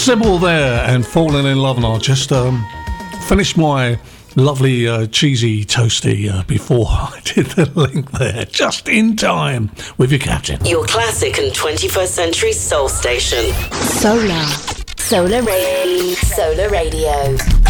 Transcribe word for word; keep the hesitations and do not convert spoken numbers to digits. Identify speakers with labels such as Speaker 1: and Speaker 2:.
Speaker 1: Sybil there and Falling in Love, and I just um, finished my lovely uh, cheesy toasty uh, before I did the link there, just in time with your captain.
Speaker 2: Your classic and twenty-first century soul station.
Speaker 3: Solar. Solar Radio. Solar Radio.